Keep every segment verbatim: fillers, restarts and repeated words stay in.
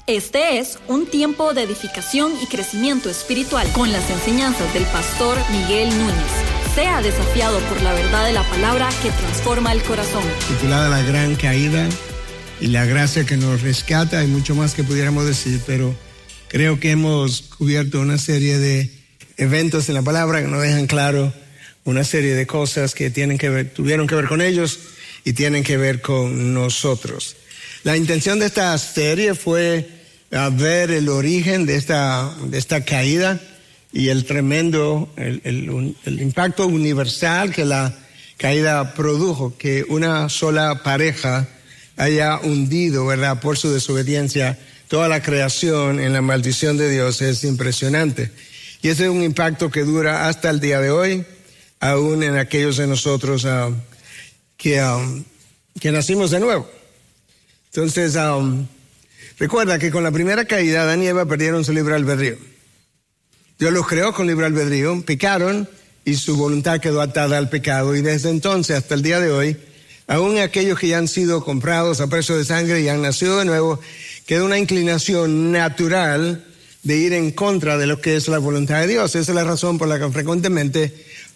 Este es un tiempo de edificación y crecimiento espiritual con las enseñanzas del pastor Miguel Núñez. Sea desafiado por la verdad de la palabra que transforma el corazón. Titulada La Gran Caída y la gracia que nos rescata, hay mucho más que pudiéramos decir, pero creo que hemos cubierto una serie de eventos en la palabra que nos dejan claro una serie de cosas que tienen que ver, tuvieron que ver con ellos y tienen que ver con nosotros. La intención de esta serie fue a ver el origen de esta, de esta caída y el tremendo, el, el, el impacto universal que la caída produjo, que una sola pareja haya hundido, ¿verdad?, por su desobediencia toda la creación en la maldición de Dios. Es impresionante. Y ese es un impacto que dura hasta el día de hoy, aún en aquellos de nosotros uh, que, um, que nacimos de nuevo. Entonces, um, recuerda que con la primera caída, Adán y Eva perdieron su libre albedrío. Dios los creó con libre albedrío, pecaron y su voluntad quedó atada al pecado. Y desde entonces hasta el día de hoy, aún aquellos que ya han sido comprados a precio de sangre y han nacido de nuevo, queda una inclinación natural de ir en contra de lo que es la voluntad de Dios. Esa es la razón por la que frecuentemente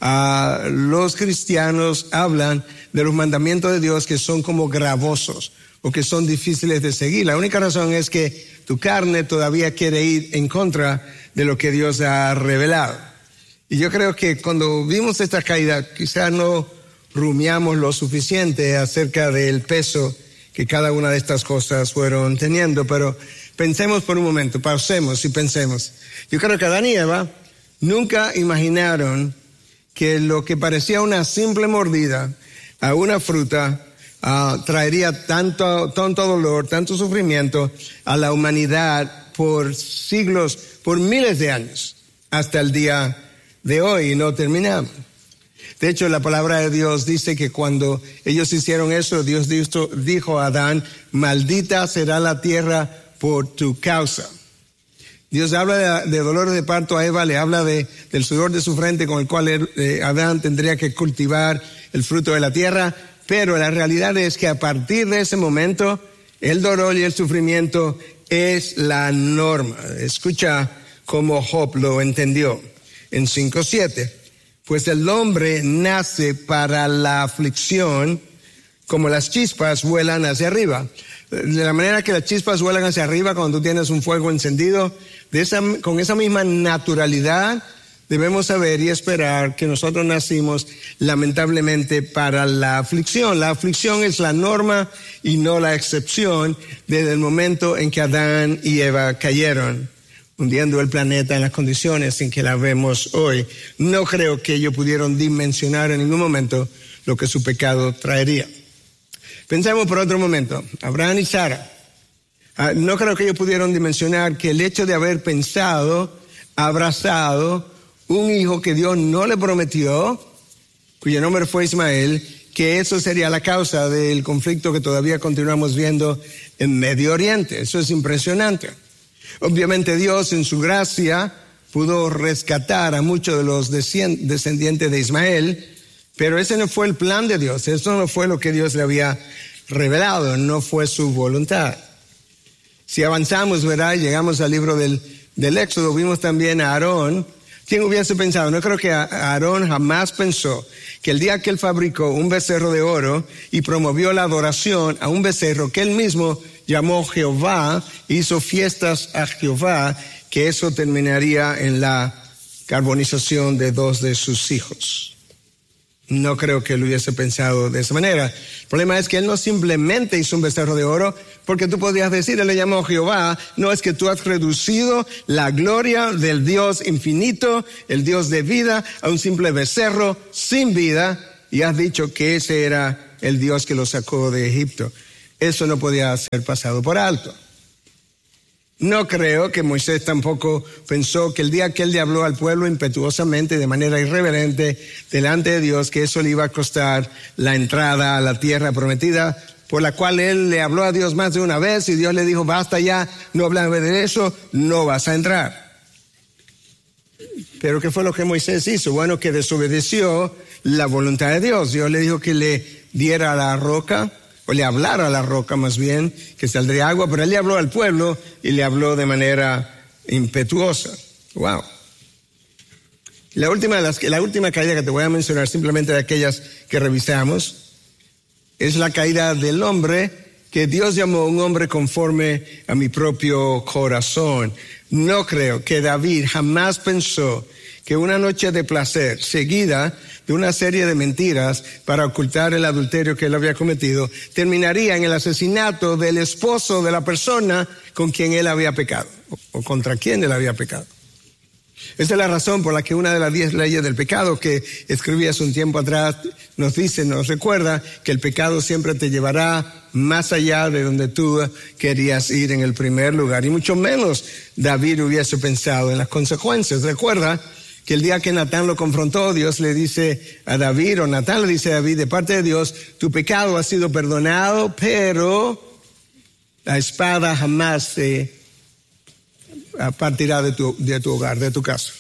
uh, los cristianos hablan de los mandamientos de Dios que son como gravosos o que son difíciles de seguir. La única razón es que tu carne todavía quiere ir en contra de lo que Dios ha revelado. Y yo creo que cuando vimos esta caída, quizás no rumiamos lo suficiente acerca del peso que cada una de estas cosas fueron teniendo, pero pensemos por un momento, pausemos y pensemos. Yo creo que Adán y Eva nunca imaginaron que lo que parecía una simple mordida a una fruta Uh, traería tanto, tanto dolor, tanto sufrimiento a la humanidad por siglos, por miles de años, hasta el día de hoy, y no terminamos. De hecho, la palabra de Dios dice que cuando ellos hicieron eso, Dios dijo, dijo a Adán, maldita será la tierra por tu causa. Dios habla de, de dolores de parto a Eva, le habla de, del sudor de su frente con el cual eh, Adán tendría que cultivar el fruto de la tierra. Pero la realidad es que a partir de ese momento, el dolor y el sufrimiento es la norma. Escucha cómo Job lo entendió en cinco siete. Pues el hombre nace para la aflicción, como las chispas vuelan hacia arriba. De la manera que las chispas vuelan hacia arriba cuando tú tienes un fuego encendido, de esa, con esa misma naturalidad, debemos saber y esperar que nosotros nacimos lamentablemente para la aflicción. La aflicción es la norma y no la excepción desde el momento en que Adán y Eva cayeron, hundiendo el planeta en las condiciones en que la vemos hoy. No creo que ellos pudieron dimensionar en ningún momento lo que su pecado traería. Pensemos por otro momento, Abraham y Sara. No creo que ellos pudieron dimensionar que el hecho de haber pensado, abrazado, un hijo que Dios no le prometió, cuyo nombre fue Ismael, que eso sería la causa del conflicto que todavía continuamos viendo en Medio Oriente. Eso es impresionante. Obviamente Dios en su gracia pudo rescatar a muchos de los descendientes de Ismael, pero ese no fue el plan de Dios. Eso no fue lo que Dios le había revelado, no fue su voluntad. Si avanzamos, ¿verdad?, y llegamos al libro del, del Éxodo, vimos también a Aarón. ¿Quién hubiese pensado? No creo que Aarón jamás pensó que el día que él fabricó un becerro de oro y promovió la adoración a un becerro que él mismo llamó Jehová, hizo fiestas a Jehová, que eso terminaría en la carbonización de dos de sus hijos. No creo que él hubiese pensado de esa manera. El problema es que él no simplemente hizo un becerro de oro, porque tú podrías decir, él le llamó Jehová. No, es que tú has reducido la gloria del Dios infinito, el Dios de vida, a un simple becerro sin vida, y has dicho que ese era el Dios que lo sacó de Egipto. Eso no podía ser pasado por alto. No creo que Moisés tampoco pensó que el día que él le habló al pueblo impetuosamente, de manera irreverente, delante de Dios, que eso le iba a costar la entrada a la tierra prometida, por la cual él le habló a Dios más de una vez y Dios le dijo, basta ya, no hablas de eso, no vas a entrar. Pero ¿qué fue lo que Moisés hizo? Bueno, que desobedeció la voluntad de Dios. Dios le dijo que le diera la roca, o le hablara a la roca más bien, que saldría agua, pero él le habló al pueblo y le habló de manera impetuosa. Wow. La última, de las, la última caída que te voy a mencionar, simplemente de aquellas que revisamos, es la caída del hombre que Dios llamó un hombre conforme a mi propio corazón. No creo que David jamás pensó que una noche de placer seguida de una serie de mentiras para ocultar el adulterio que él había cometido terminaría en el asesinato del esposo de la persona con quien él había pecado o contra quien él había pecado. Esa es la razón por la que una de las diez leyes del pecado que escribí hace un tiempo atrás nos dice, nos recuerda que el pecado siempre te llevará más allá de donde tú querías ir en el primer lugar. Y mucho menos David hubiese pensado en las consecuencias. Recuerda que el día que Natán lo confrontó, Dios le dice a David, o Natán le dice a David, de parte de Dios, tu pecado ha sido perdonado, pero la espada jamás se partirá de tu, de tu hogar, de tu casa.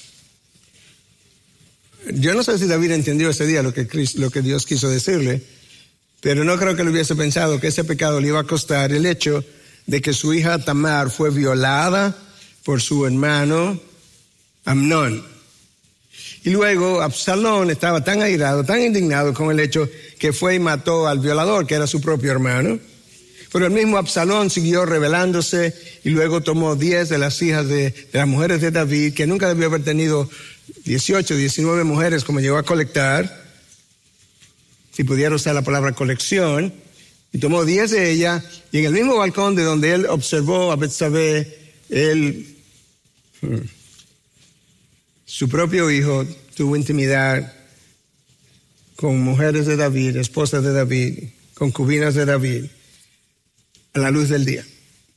Yo no sé si David entendió ese día lo que, lo que Dios quiso decirle, pero no creo que le hubiese pensado que ese pecado le iba a costar el hecho de que su hija Tamar fue violada por su hermano Amnón. Y luego Absalón estaba tan airado, tan indignado con el hecho que fue y mató al violador, que era su propio hermano. Pero el mismo Absalón siguió rebelándose y luego tomó diez de las hijas de, de las mujeres de David, que nunca debió haber tenido dieciocho, diecinueve mujeres como llegó a colectar, si pudiera usar la palabra colección, y tomó diez de ellas, y en el mismo balcón de donde él observó a Betsabé, él, hmm, su propio hijo, tuvo intimidad con mujeres de David, esposas de David, concubinas de David, a la luz del día.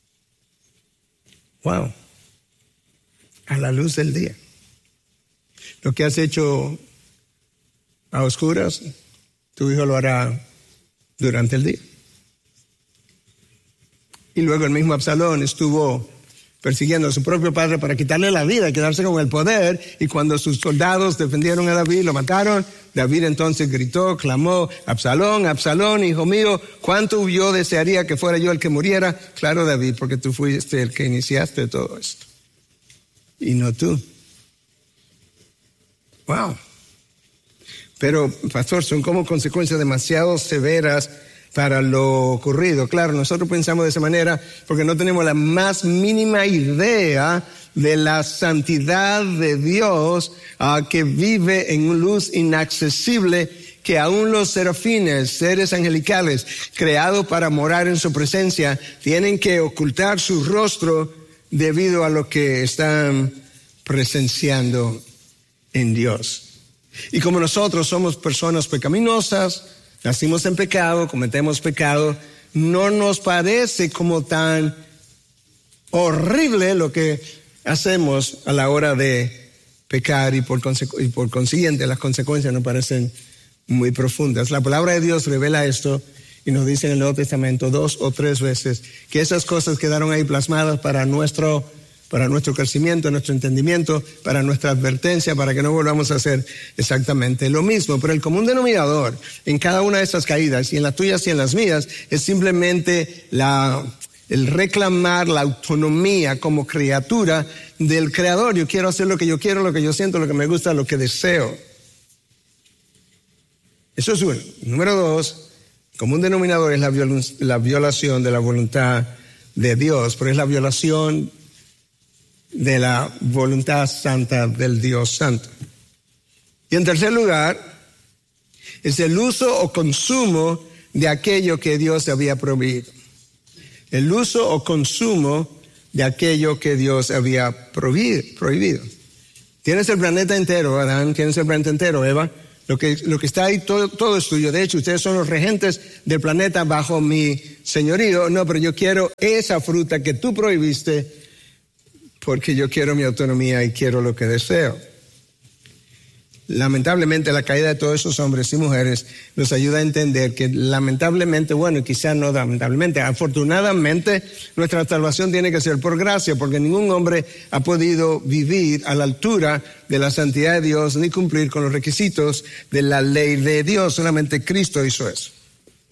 Wow. A la luz del día. Lo que has hecho a oscuras, tu hijo lo hará durante el día. Y luego el mismo Absalón estuvo persiguiendo a su propio padre para quitarle la vida y quedarse con el poder. Y cuando sus soldados defendieron a David, lo mataron. David entonces gritó, clamó, Absalón, Absalón, hijo mío, ¿cuánto yo desearía que fuera yo el que muriera? Claro, David, porque tú fuiste el que iniciaste todo esto. Y no tú. Wow. Pero, pastor, son como consecuencias demasiado severas para lo ocurrido. Claro, nosotros pensamos de esa manera porque no tenemos la más mínima idea de la santidad de Dios uh, que vive en luz inaccesible, que aún los serafines, seres angelicales creados para morar en su presencia, tienen que ocultar su rostro debido a lo que están presenciando en Dios. Y como nosotros somos personas pecaminosas, nacimos en pecado, cometemos pecado, no nos parece como tan horrible lo que hacemos a la hora de pecar y por, consecu- y por consiguiente las consecuencias nos parecen muy profundas. La palabra de Dios revela esto y nos dice en el Nuevo Testamento dos o tres veces que esas cosas quedaron ahí plasmadas para nuestro para nuestro crecimiento, nuestro entendimiento, para nuestra advertencia, para que no volvamos a hacer exactamente lo mismo. Pero el común denominador en cada una de esas caídas, y en las tuyas y en las mías, es simplemente la, el reclamar la autonomía como criatura del Creador. Yo quiero hacer lo que yo quiero, lo que yo siento, lo que me gusta, lo que deseo. Eso es uno. Número dos, el común denominador es la, viol- la violación de la voluntad de Dios, pero es la violación de la voluntad santa del Dios santo. Y en tercer lugar, es el uso o consumo de aquello que Dios había prohibido. El uso o consumo de aquello que Dios había prohibido. Tienes el planeta entero, Adán, tienes el planeta entero, Eva. Lo que, lo que está ahí, todo, todo es tuyo. De hecho, ustedes son los regentes del planeta bajo mi señorío. No, pero yo quiero esa fruta que tú prohibiste, porque yo quiero mi autonomía y quiero lo que deseo. Lamentablemente, la caída de todos esos hombres y mujeres nos ayuda a entender que lamentablemente, bueno, y quizás no lamentablemente, afortunadamente, nuestra salvación tiene que ser por gracia, porque ningún hombre ha podido vivir a la altura de la santidad de Dios ni cumplir con los requisitos de la ley de Dios. Solamente Cristo hizo eso.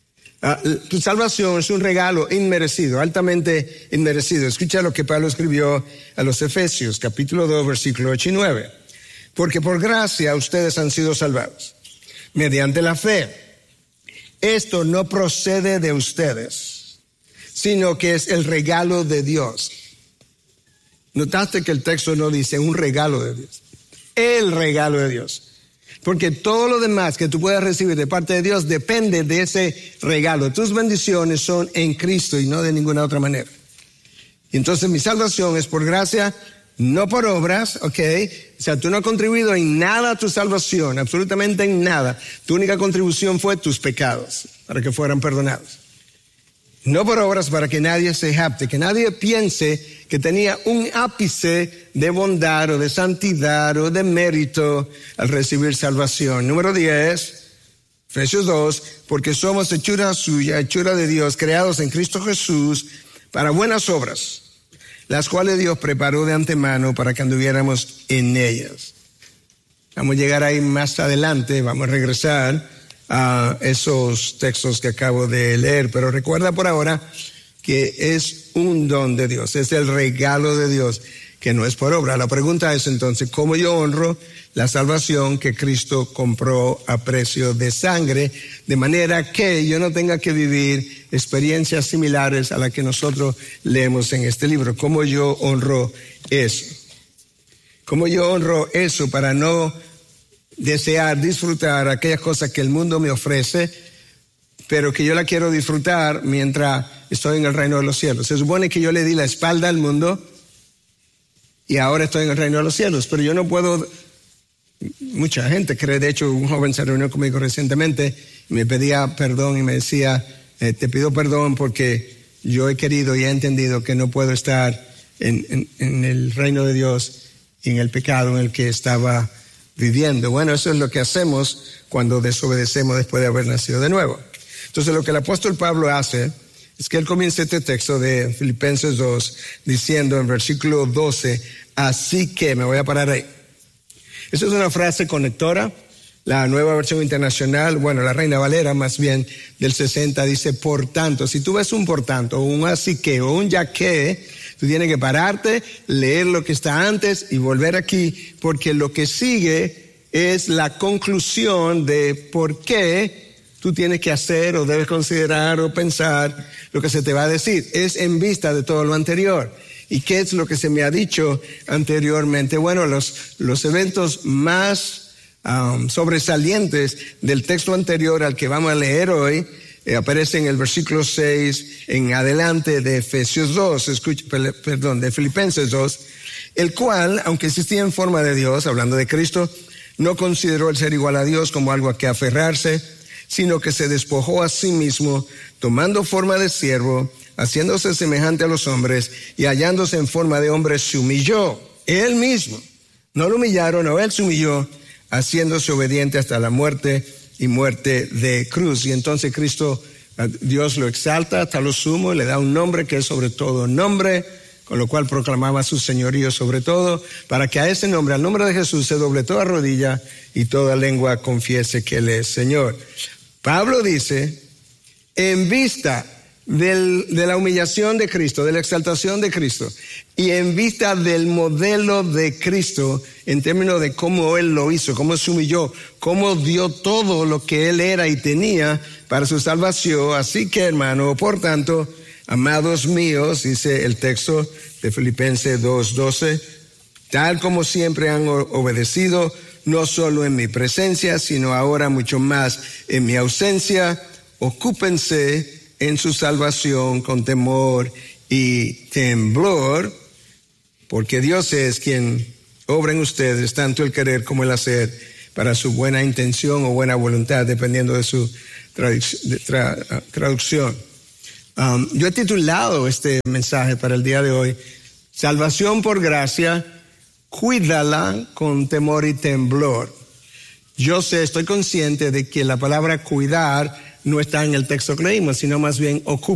Uh, tu salvación es un regalo inmerecido, altamente inmerecido. Escucha lo que Pablo escribió a los Efesios, capítulo dos, versículo ocho y nueve. Porque por gracia ustedes han sido salvados, mediante la fe. Esto no procede de ustedes, sino que es el regalo de Dios. Notaste que el texto no dice un regalo de Dios, el regalo de Dios. Porque todo lo demás que tú puedas recibir de parte de Dios depende de ese regalo. Tus bendiciones son en Cristo y no de ninguna otra manera. Y entonces mi salvación es por gracia, no por obras, ¿ok? O sea, tú no has contribuido en nada a tu salvación, absolutamente en nada. Tu única contribución fue tus pecados, para que fueran perdonados. No por obras para que nadie se jacte, que nadie piense que tenía un ápice de bondad o de santidad o de mérito al recibir salvación. Número diez, Efesios dos, porque somos hechura suya, hechura de Dios, creados en Cristo Jesús para buenas obras, las cuales Dios preparó de antemano para que anduviéramos en ellas. Vamos a llegar ahí más adelante, vamos a regresar a esos textos que acabo de leer, pero recuerda por ahora que es un don de Dios, es el regalo de Dios, que no es por obra. La pregunta es entonces, ¿cómo yo honro la salvación que Cristo compró a precio de sangre, de manera que yo no tenga que vivir experiencias similares a las que nosotros leemos en este libro? ¿Cómo yo honro eso? ¿Cómo yo honro eso para no desear disfrutar aquellas cosas que el mundo me ofrece, pero que yo la quiero disfrutar mientras estoy en el reino de los cielos? Se supone que yo le di la espalda al mundo y ahora estoy en el reino de los cielos, pero yo no puedo. Mucha gente cree, de hecho un joven se reunió conmigo recientemente y me pedía perdón y me decía, eh, te pido perdón porque yo he querido y he entendido que no puedo estar en, en, en el reino de Dios y en el pecado en el que estaba viviendo. Bueno, eso es lo que hacemos cuando desobedecemos después de haber nacido de nuevo. Entonces lo que el apóstol Pablo hace es que él comienza este texto de Filipenses dos diciendo en versículo doce, así que, me voy a parar ahí. Esa es una frase conectora. La Nueva Versión Internacional, bueno, la Reina Valera más bien del sesenta dice por tanto. Si tú ves un por tanto, o un así que, o un ya que, tú tienes que pararte, leer lo que está antes y volver aquí, porque lo que sigue es la conclusión de por qué tú tienes que hacer o debes considerar o pensar lo que se te va a decir. Es en vista de todo lo anterior. ¿Y qué es lo que se me ha dicho anteriormente? Bueno, los, los eventos más um, sobresalientes del texto anterior al que vamos a leer hoy eh, aparecen en el versículo seis en adelante de Efesios dos, escucha, perdón, de Filipenses dos, el cual, aunque existía en forma de Dios, hablando de Cristo, no consideró el ser igual a Dios como algo a que aferrarse, sino que se despojó a sí mismo, tomando forma de siervo, haciéndose semejante a los hombres y hallándose en forma de hombre se humilló. Él mismo, no lo humillaron, no, él se humilló, haciéndose obediente hasta la muerte y muerte de cruz. Y entonces Cristo, Dios lo exalta hasta lo sumo, le da un nombre que es sobre todo nombre, con lo cual proclamaba su señorío sobre todo, para que a ese nombre, al nombre de Jesús, se doble toda rodilla y toda lengua confiese que Él es Señor. Pablo dice, en vista del, de la humillación de Cristo, de la exaltación de Cristo, y en vista del modelo de Cristo, en términos de cómo Él lo hizo, cómo se humilló, cómo dio todo lo que Él era y tenía para su salvación. Así que, hermano, por tanto, amados míos, dice el texto de Filipenses dos doce, tal como siempre han obedecido, no solo en mi presencia, sino ahora mucho más en mi ausencia, ocúpense en su salvación con temor y temblor, porque Dios es quien obra en ustedes tanto el querer como el hacer para su buena intención o buena voluntad, dependiendo de su traduc- de tra- traducción. Um, yo he titulado este mensaje para el día de hoy, Salvación por gracia, cuídala con temor y temblor. Yo sé, estoy consciente de que la palabra cuidar no está en el texto que leímos, sino más bien ocupar.